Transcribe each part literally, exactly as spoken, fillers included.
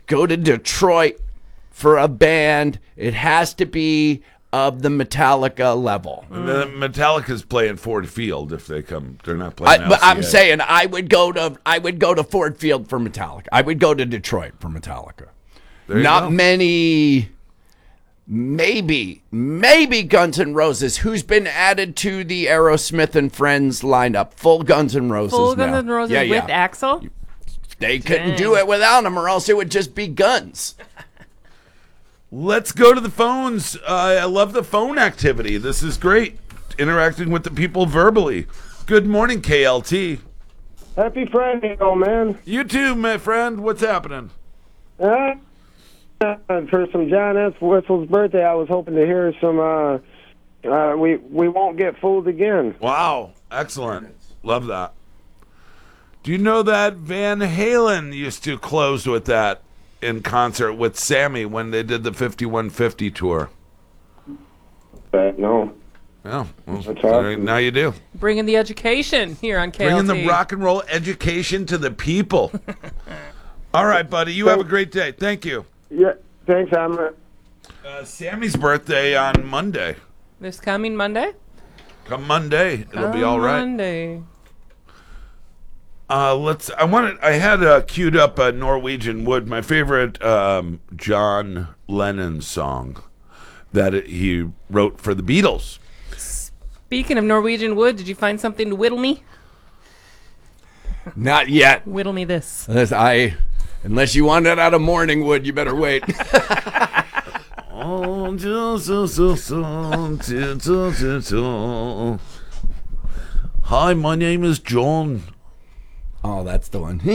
go to Detroit for a band. It has to be of the Metallica level. The Metallica's playing Ford Field if they come. They're not playing. I, but I'm saying I would go to I would go to Ford Field for Metallica. I would go to Detroit for Metallica. Not go. many. Maybe, maybe Guns N' Roses, who's been added to the Aerosmith and Friends lineup. Full Guns N' Roses Full now. Guns N' Roses yeah, with yeah. Axel? They couldn't Dang. do it without him, or else it would just be Guns. Let's go to the phones. Uh, I love the phone activity. This is great. Interacting with the people verbally. Good morning, K L T. Happy Friday, old man. You too, my friend. What's happening? Uh, for some John S. Whistle's birthday, I was hoping to hear some, uh, uh, we, we won't get fooled again. Wow. Excellent. Love that. Do you know that Van Halen used to close with that in concert with Sammy when they did the fifty-one fifty tour? But no. Yeah. Well, That's so awesome. now you do. Bringing the education here on K L T. Bringing the rock and roll education to the people. All right, buddy. You have a great day. Thank you. Yeah, thanks, I'm... Uh, Uh, Sammy's birthday on Monday. This coming Monday? Come Monday, it'll be all right. Monday. Uh, let's. I wanted. I had uh, queued up a Norwegian Wood, my favorite um, John Lennon song that it, he wrote for the Beatles. Speaking of Norwegian Wood, did you find something to whittle me? Not yet. Whittle me this. Unless I, unless you want it out of Morning Wood, you better wait. Oh, just so, so, so, so, so, so, so. Hi, my name is John. Oh, that's the one.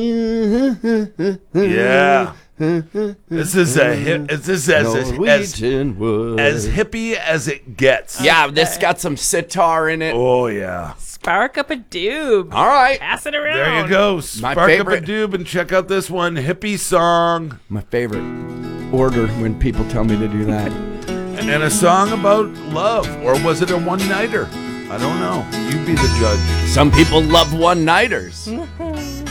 Yeah. This is a hip. This is as as, Norwegian Wood. as hippie as it gets. Yeah, this got some sitar in it. Oh yeah. Spark up a doob. All right. Pass it around. There you go. My Spark favorite- up a doob and check out this one hippie song. My favorite order when people tell me to do that. And a song about love. Or was it a one-nighter? I don't know. You be the judge. Some people love one-nighters.